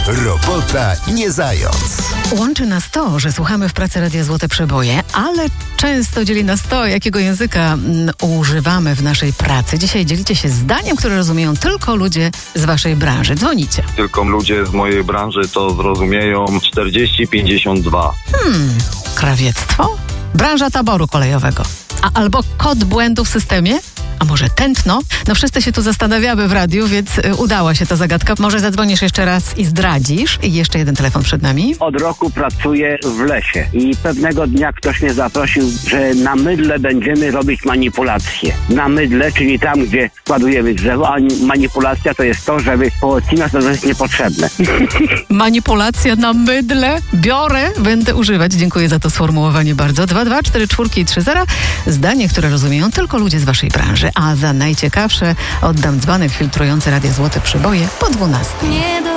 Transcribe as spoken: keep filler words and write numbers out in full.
Robota nie zając. Łączy nas to, że słuchamy w pracy Radia Złote Przeboje, ale często dzieli nas to, jakiego języka mm, używamy w naszej pracy. Dzisiaj dzielicie się zdaniem, które rozumieją tylko ludzie z waszej branży. Dzwonicie. Tylko ludzie z mojej branży to zrozumieją czterdzieści pięćdziesiąt dwa. Hmm, krawiectwo? Branża taboru kolejowego. A albo kod błędu w systemie? A może tętno? No wszyscy się tu zastanawiamy w radiu, więc y, udała się ta zagadka. Może zadzwonisz jeszcze raz i zdradzisz. I jeszcze jeden telefon przed nami. Od roku pracuję w lesie i pewnego dnia ktoś mnie zaprosił, że na mydle będziemy robić manipulacje. Na mydle, czyli tam, gdzie składujemy drzewo, a manipulacja to jest to, żeby poodcinać to, co jest niepotrzebne. Manipulacja na mydle. Biorę, będę używać. Dziękuję za to sformułowanie bardzo. dwa dwa cztery cztery trzy zero. Zdanie, które rozumieją tylko ludzie z waszej branży. A za najciekawsze oddam dzbanek filtrujący Radia Złote Przeboje po dwunastej.